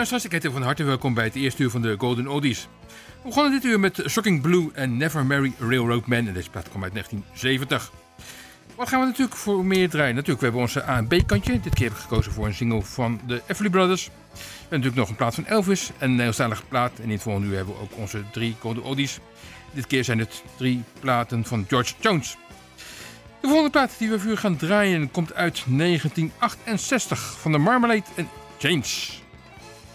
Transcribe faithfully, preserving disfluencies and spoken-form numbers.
Luisteraars, ik heet u van harte welkom bij het eerste uur van de Golden Oldies. We begonnen dit uur met Shocking Blue en Never Marry a Railroad Man. En deze plaat kwam uit negentien zeventig. Wat gaan we natuurlijk voor meer draaien? Natuurlijk, we hebben onze A en B-kantje. Dit keer heb ik gekozen voor een single van de Everly Brothers. We hebben natuurlijk nog een plaat van Elvis en een Nederlandstalige plaat. En in het volgende uur hebben we ook onze drie Golden Oldies. Dit keer zijn het drie platen van George Jones. De volgende plaat die we voor u gaan draaien komt uit negentien achtenzestig van de Marmalade and Chains.